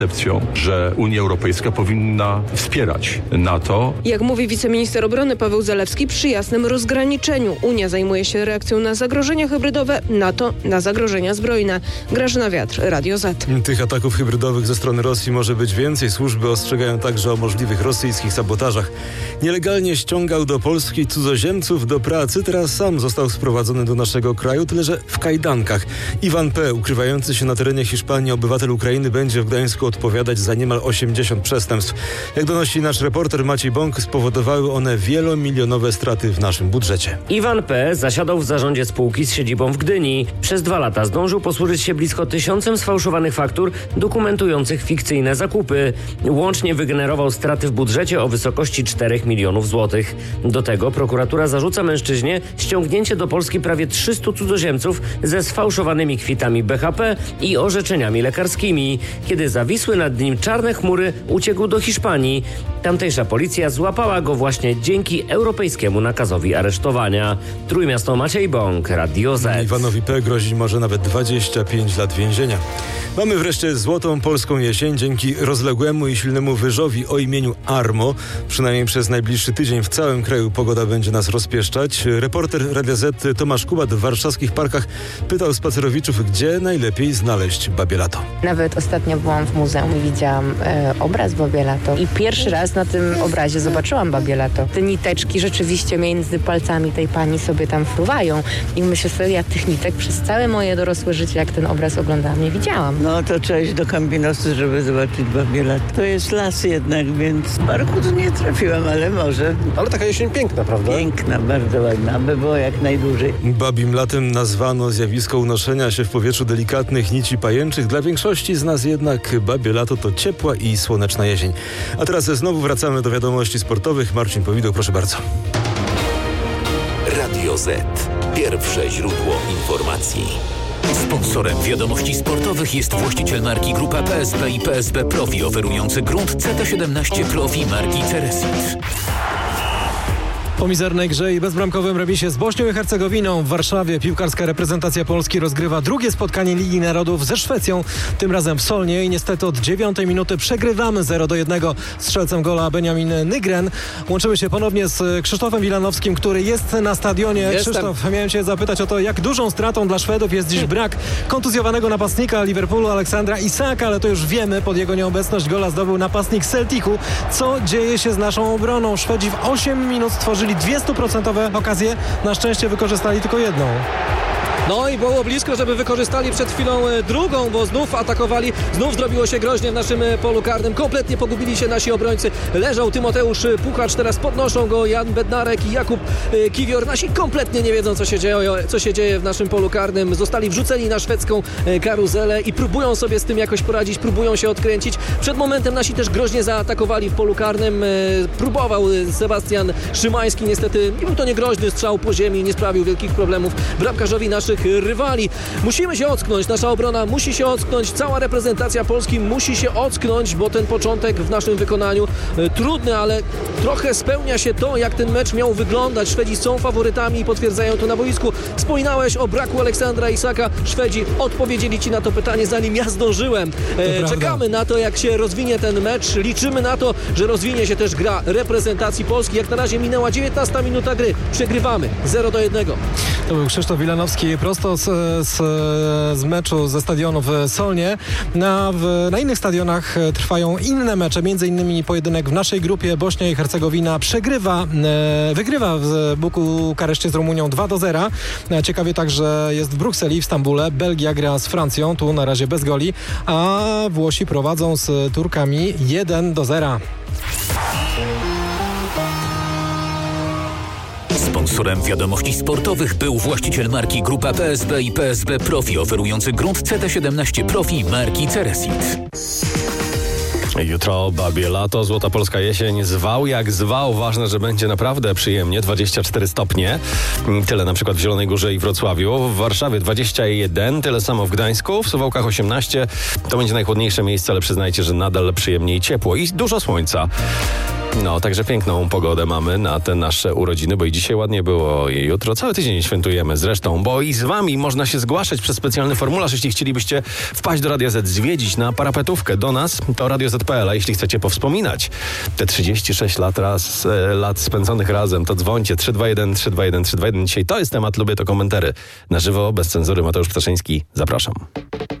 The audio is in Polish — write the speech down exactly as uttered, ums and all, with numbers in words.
koncepcją, że Unia Europejska powinna wspierać NATO. Jak mówi wiceminister obrony Paweł Zalewski, przy jasnym rozgraniczeniu Unia zajmuje się reakcją na zagrożenia hybrydowe, NATO na zagrożenia zbrojne. Grażyna Wiatr, Radio Z. Tych ataków hybrydowych ze strony Rosji może być więcej. Służby ostrzegają także o możliwych rosyjskich sabotażach. Nielegalnie ściągał do Polski cudzoziemców do pracy. Teraz sam został sprowadzony do naszego kraju, tyle że w kajdankach. Iwan P., ukrywający się na terenie Hiszpanii obywatel Ukrainy, będzie w Gdańsku odpowiadać za niemal osiemdziesiąt przestępstw. Jak donosi nasz reporter Maciej Bąk, spowodowały one wielomilionowe straty w naszym budżecie. Iwan P. zasiadał w zarządzie spółki z siedzibą w Gdyni. Przez dwa lata zdążył posłużyć się blisko tysiącem sfałszowanych faktur dokumentujących fikcyjne zakupy. Łącznie wygenerował straty w budżecie o wysokości czterech milionów złotych. Do tego prokuratura zarzuca mężczyźnie ściągnięcie do Polski prawie trzystu cudzoziemców ze sfałszowanymi kwitami B H P i orzeczeniami lekarskimi. Kiedy zawisły nad nim czarne chmury, uciekł do Hiszpanii. Tamtejsza policja złapała go właśnie dzięki europejskiemu nakazowi aresztowania. Trójmiasto, Maciej Bąk, Radio Z. Iwanowi P. grozi może nawet dwadzieścia pięć lat więzienia. Mamy wreszcie złotą polską jesień dzięki rozległemu i silnemu wyżowi o imieniu Armo. Przynajmniej przez najbliższy tydzień w całym kraju pogoda będzie nas rozpieszczać. Reporter Radia Z Tomasz Kubat w warszawskich parkach pytał spacerowiczów, gdzie najlepiej znaleźć babie lato. Nawet ostatnio byłam w muzeum i widziałam e, obraz babie lato. I pierwszy raz na tym obrazie zobaczyłam babie lato. Te niteczki rzeczywiście między palcami tej pani sobie tam fruwają. I myślę sobie, ja tych nitek przez całe moje dorosłe życie, jak ten obraz oglądałam, nie widziałam. No to trzeba iść do Kambinosu, żeby zobaczyć babie lato. To jest las jednak, więc w parku tu nie trafiłam, ale może. Ale taka jesień piękna, prawda? Piękna, bardzo ładna, aby było jak najdłużej. Babim latem nazwano zjawisko unoszenia się w powietrzu delikatnych nici pajęczych. Dla większości z nas jednak babie lato to ciepła i słoneczna jesień. A teraz znowu wracamy do wiadomości sportowych. Marcin Powidoł, proszę bardzo. Radio Z. Pierwsze źródło informacji. Sponsorem wiadomości sportowych jest właściciel marki Grupa P S B i P S B Profi, oferujący grunt C T siedemnaście Profi marki Ceresit. Po mizernej grze i bezbramkowym remisie z Bośnią i Hercegowiną w Warszawie piłkarska reprezentacja Polski rozgrywa drugie spotkanie Ligi Narodów ze Szwecją, tym razem w Solnie i niestety od dziewiątej minuty przegrywamy zero do jednego. Strzelcem gola Benjamin Nygren. Łączymy się ponownie z Krzysztofem Wilanowskim, który jest na stadionie. Jestem. Krzysztof, miałem cię zapytać o to, jak dużą stratą dla Szwedów jest dziś brak kontuzjowanego napastnika Liverpoolu Aleksandra Isaka, ale to już wiemy, pod jego nieobecność gola zdobył napastnik Celticu. Co dzieje się z naszą obroną? Szwedzi w osiem minut stworzyli dwie stuprocentowe okazje, na szczęście wykorzystali tylko jedną. No i było blisko, żeby wykorzystali przed chwilą drugą, bo znów atakowali, znów zrobiło się groźnie w naszym polu karnym. Kompletnie pogubili się nasi obrońcy. Leżał Tymoteusz Puchacz, teraz podnoszą go Jan Bednarek i Jakub Kiwior. Nasi kompletnie nie wiedzą, co się dzieje, co się dzieje w naszym polu karnym. Zostali wrzuceni na szwedzką karuzelę i próbują sobie z tym jakoś poradzić, próbują się odkręcić. Przed momentem nasi też groźnie zaatakowali w polu karnym. Próbował Sebastian Szymański, niestety nie był to niegroźny strzał po ziemi, nie sprawił wielkich problemów bramkarzowi naszych rywali. Musimy się ocknąć, nasza obrona musi się ocknąć, cała reprezentacja Polski musi się ocknąć, bo ten początek w naszym wykonaniu e, trudny, ale trochę spełnia się to, jak ten mecz miał wyglądać. Szwedzi są faworytami i potwierdzają to na boisku. Wspominałeś o braku Aleksandra Isaka. Szwedzi odpowiedzieli ci na to pytanie, zanim ja zdążyłem. E, czekamy na to, jak się rozwinie ten mecz. Liczymy na to, że rozwinie się też gra reprezentacji Polski. Jak na razie minęła dziewiętnasta minuta gry. Przegrywamy zero do jednego. To był Krzysztof Wilanowski prosto z, z, z meczu ze stadionu w Solnie. Na, w, na innych stadionach trwają inne mecze, między innymi pojedynek w naszej grupie. Bośnia i Hercegowina przegrywa, e, wygrywa w Bukareszcie z Rumunią dwa do zera. Ciekawie także jest w Brukseli i w Stambule. Belgia gra z Francją, tu na razie bez goli, a Włosi prowadzą z Turkami jeden do zera. Sponsorem wiadomości sportowych był właściciel marki Grupa P S B i P S B Profi, oferujący grunt C T siedemnaście Profi marki Ceresit. Jutro babie lato, złota polska jesień, zwał jak zwał. Ważne, że będzie naprawdę przyjemnie, dwadzieścia cztery stopnie. Tyle na przykład w Zielonej Górze i Wrocławiu. W Warszawie dwadzieścia jeden, tyle samo w Gdańsku. W Suwałkach osiemnaście. To będzie najchłodniejsze miejsce, ale przyznajcie, że nadal przyjemnie i ciepło i dużo słońca. No, także piękną pogodę mamy na te nasze urodziny, bo i dzisiaj ładnie było i jutro cały tydzień świętujemy zresztą, bo i z wami można się zgłaszać przez specjalny formularz, jeśli chcielibyście wpaść do Radia Z, zwiedzić na parapetówkę do nas, to radio zet kropka pe el, a jeśli chcecie powspominać te trzydzieści sześć lat, raz, e, lat spędzonych razem, to dzwońcie trzy dwa jeden trzy dwa jeden trzy dwa jeden. Dzisiaj to jest temat, lubię to komentary. Na żywo, bez cenzury, Mateusz Ptaszyński, zapraszam.